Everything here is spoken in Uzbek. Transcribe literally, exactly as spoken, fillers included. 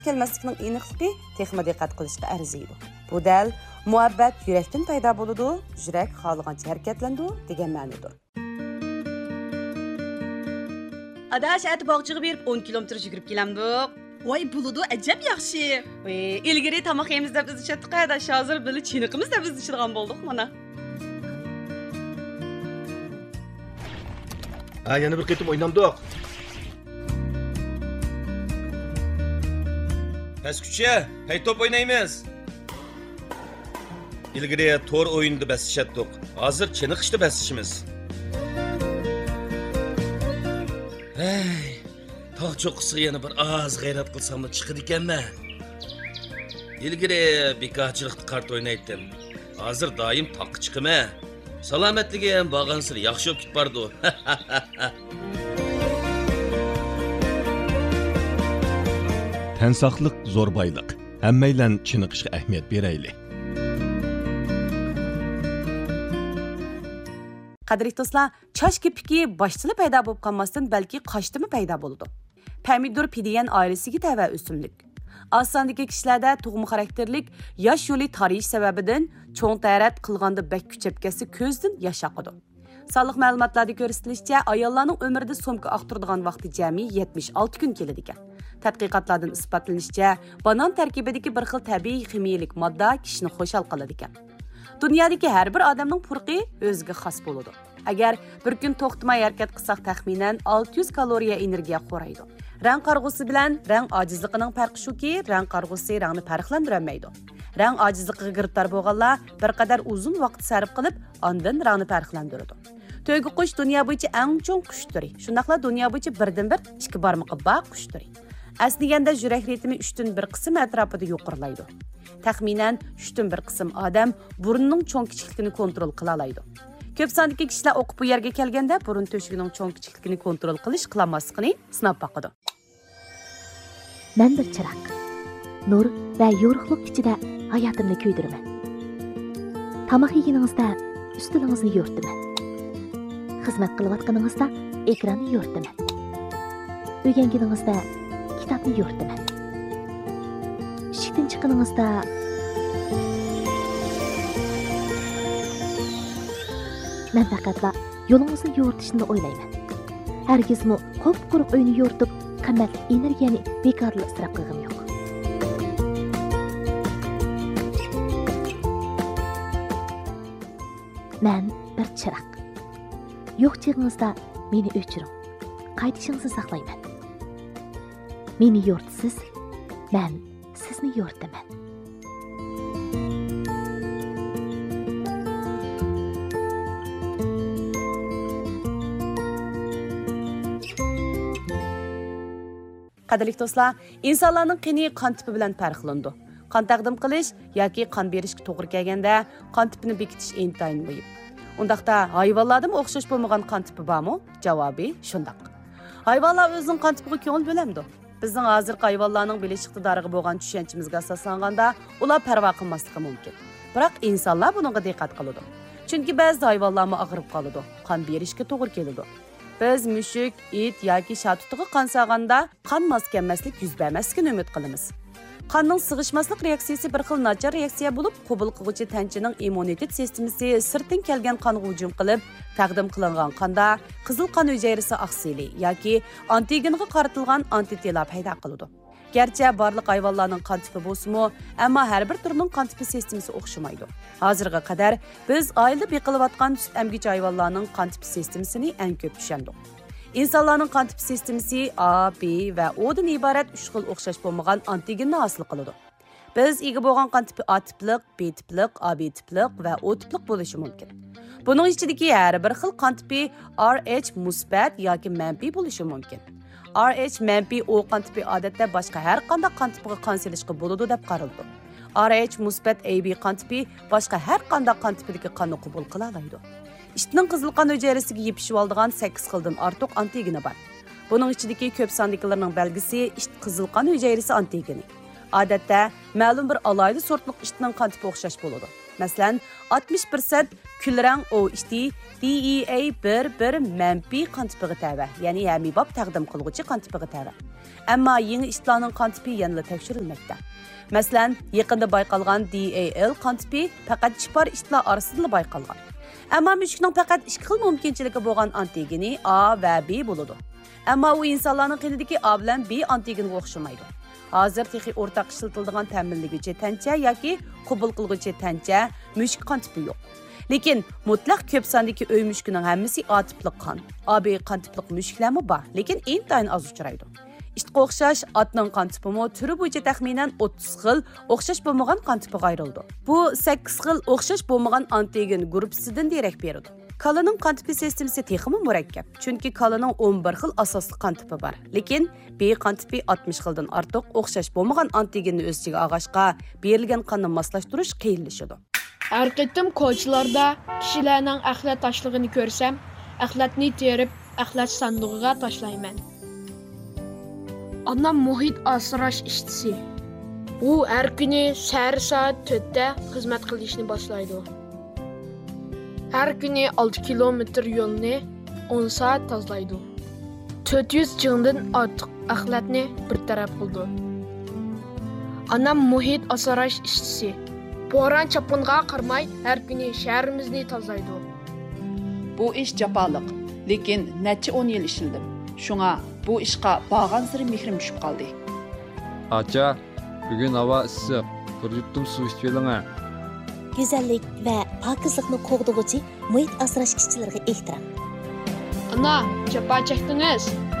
kelmaslikning aniqligi texmi diqqat qilishga arziydi. Bu dal muhabbat yurakdan paydo bo'ladi, yurak xohlagancha harakatlanadi degan ma'nodir. Adash at bog'chiga berib o'n kilometr yugurib kelamdik. Voy buludu ajab yaxshi. Voy, ilgari tomoq yemiz deb biz chatdik, adash hozir bili chiniqimiz deb biz ichirgan bo'ldik mana. Ha, yana bir qitim o'ynamdik. Pesküçe, hey top oynaymiz. İlgiri tor oyunda basışattık. Hazır çeniqishda basışimiz. Hey, tog' cho'qqisiga yana bir oz g'ayrat qilsam da chiqadi ekanmi? İlgiri bekorchilikda kart o'ynaydim. Hozir doim toqqa chiqaman. Salomatligim bag'ansir yaxshi bo'lib ketbardi. Tən saqlıq zor baylıq. Həmməylə çiniqishga ahamiyat berayli. Qadrli do'stlar, chash kepiki boshchili paydo bo'lib qolmasdan balki qoshdimi paydo bo'ladi. Pomidor pidiyan oilasiga tava o'simlik. Osondagi kishilarda tug'ma xarakterlik yosh yo'li tarish sababidan cho'ng tarat qilganda bak kuchab ketsa ko'zdan yosh oqadi. Sog'liq ma'lumotlarda ko'rsatilishicha, ayollarning umrida somka oqtiradigan vaqti jami yetmish olti kun keladi ekan. Tadqiqotlardan isbotlanishicha, banan tarkibidagi bir xil tabiiy ximiyalik modda kishini xushal qiladi ekan. Dunyodagi har bir odamning purqi o'ziga xos bo'ladi. Agar bir kun to'xtamay harakat qilsak, taxminan olti yuz kaloriya energiya qo'raydi. Rang qarg'usi bilan rang ojizligining farqi shuki, rang qarg'usi rangni farqlantirolmaydi. Rang ojizligiga giriftor bo'lganlar bir qadar uzun vaqt sarf qilib, ondan rangni farqlantiradi. To'yga qush dunyo bo'yicha eng cho'ng qush turi. Shundaqla dunyo bo'yicha birdan-bir ikki barmoqqa baq qush turi. Aslida yurak ritmi uchdan bir qism atrofida yuqorilaydi. Taxminan uchdan bir qism odam burnining cho'ng kichikligini kontrol qila oladi. Ko'p sondagi kishilar o'qib bu yerga kelganda burun to'shigining cho'ng kichikligini kontrol qilish qilmasligini sinab boqadi. Men bir chiroq. Nur va yorug'lik ichida hayotimni kuydiraman. Tomoq yeganingizda ustilingizni yo'rtaman. Xizmat qilayotganingizda ekranni yo'rtaman. O'yganingizda kitobni yo'rtaman. Ishdan chiqqaningizda men faqatla yo'lingizni yo'rtishni o'ylayman. Hargizmi qop-quruq uyni yo'rtib, qimmat energiyani bekorli isrof qilgim yo'q. Men bir chiroq. Yo'q chig'ingizda meni o'chiring. Qaytishingizni saqlayman. Meni yo'rtisiz, men sizni yo'rtaman. Qadrli do'stlar, insonlarning qini qon tipi bilan farqlanadi. Qon taqdim qilish yoki qon berishga to'g'ri kelganda qon tipini bekitish intayin muhim. Undaqda hayvonlardan o'xshash bo'lmagan qon tipi bormi? Javobi shundaq. Hayvonlar o'zining qon tipiga ko'ngil bo'lamdi. Bizning hozirgi hayvonlarning bilish iqtidoriga bo'lgan tushunchimizga asoslanganda ular parvo qilmasligi mumkin. Biroq insonlar bunga diqqat qiladi. Chunki ba'zi hayvonlar og'rib qoladi, qon berishga to'g'ri keladi. Biz mushuk, it yoki shatutiga qon sag'anda qon maskanmaslik yuz bermasligini umid qilamiz. Qonning sig'ishmaslik reaksiyasi bir xil nachar reaksiya bo'lib, qabul qiluvchi tanchaning immunitet sistemasi sirtdan kelgan qonga hujum qilib, taqdim qilingan qonda qizil qon hujayrasi oksili yoki antigenga qaratilgan antitela paydo qiladi. Gerçi barliq hayvonlarning qon tipi bo'lsa-mu, ammo har bir turning qon tipi sistemasi o'xshamaydi. Hozirga qadar biz oilada beqilayotgan sut emgich hayvonlarning qon tipi sistemasini eng ko'p tushundik. İnsanların qon tipi sistemasi A, B va O dan iborat uch xil o'xshash bo'lmagan antigenni hosil qiladi. Biz ega bo'lgan qon tipi A tipliq, B tipliq, A B tipliq va O tipliq bo'lishi mumkin. Buning ichidagi har bir xil qon tipi R H musbat yoki manfiy bo'lishi mumkin. R H manfiy O qon tipi odatda boshqa har qanday qon tipiga qon selishga bo'ladi deb qaraldi. R H musbat A B qon tipi boshqa har qanday qon tipidagi qonni qabul qila oladi. İştinin qizil qon hujayrasiga yepishib oladigan sakkiz xildan ortiq antigeni bor. Buning ichidagi ko'p sondagilarning belgisi isht qizil qon hujayrasi antigeni. Odatda ma'lum bir alayli sortliq ishtning qon tipi o'xshash bo'ladi. Masalan, oltmish foiz kulrang O ishti D E A bir bir manfiy qon tipiga tava, ya'ni hamibab taqdim qiluvchi qon tipiga tava. Ammo yangi ishlarning qon tipi yana tekshirilmoqda. Masalan, yaqinda bayqalgan D A L qon tipi faqat chipar ishlar orasida bayqalgan. Ammo mushukning faqat ikki xil mumkinchiligi bo'lgan antigeni A va B bo'ladi. Ammo u insonlarning qinidagi A bilan B antigeniga o'xshamaydi. Hozir texi o'rtaq ishlatiladigan ta'minlovchi tancha yoki qabul qiluvchi tancha mushuk qon tipi yo'q. Lekin mutlaq ko'p sondagi uy mushukining hammasi A tipli qon. A B qon tipli mushuklarmi bor, lekin intayin az uchraydi. İşte o'xshash atning qon tipimi turi bo'yicha taxminan o'ttiz xil o'xshash bo'lmagan qon tipiga ayrildi. Bu sakkiz xil o'xshash bo'lmagan antigen guruhisidan derak beradi. Kalaning qon tipi sistemasi texmi murakkab, chunki kalaning o'n bir xil asosli qon tipi bor. Lekin B qon tipi oltmish xildan ortiq o'xshash bo'lmagan antigenni o'z ichiga olg'ashqa berilgan qonni moslashtirish qiyinlashadi. Har qitim ko'chalarda kishilarning axlat tashlig'ini ko'rsam, axlatni terib, axlat sandig'iga tashlayman. Anam muhit asrash ishtisi. U har kuni shahar soat to'rtda xizmat qilishni boshlaydi. Har kuni olti kilometr yo'lni o'n soat tozalaydi. to'rt yuz jingdan ortiq axlatni bir taraf qildi. Anam muhit asrash ishtisi. Bo'ron chapinga qarmay har kuni shaharimizni tozalaydi. Bu ish jafoliq, lekin necha o'n yil ishildim. Shunga bu ishqa bağan siri mehrim tushib qoldi. Acha, bugun havo issiq. Bir yuttum suv ichib oling. Go'zallik va pokizlikni qo'g'dug'uchi muhit asrash ishchilariga ehtirom. Ana, chapa chekdingiz.